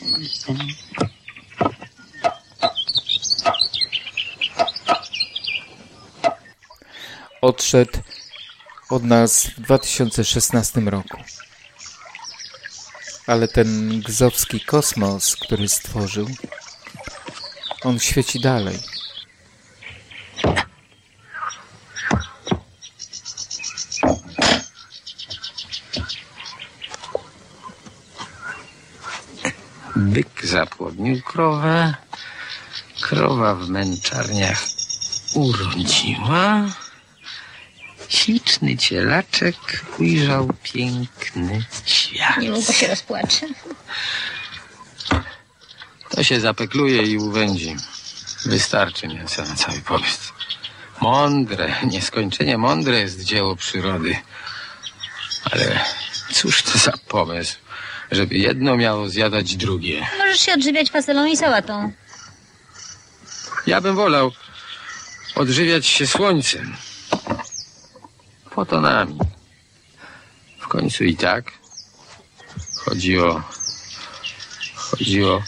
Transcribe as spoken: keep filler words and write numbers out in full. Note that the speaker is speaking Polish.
Odszedł od nas w dwa tysiące szesnastym roku. Ale ten gzowski kosmos, który stworzył, on świeci dalej. Byk zapłodnił krowę, krowa w męczarniach urodziła, śliczny cielaczek ujrzał piękny świat. Niedługo się rozpłacze. To się zapekluje i uwędzi. Wystarczy mięsa na cały pobyt. Mądre, nieskończenie mądre jest dzieło przyrody. Ale cóż to za pomysł, żeby jedno miało zjadać drugie. Możesz się odżywiać fasolą i sałatą. Ja bym wolał odżywiać się słońcem. Fotonami. W końcu i tak chodzi o... chodzi o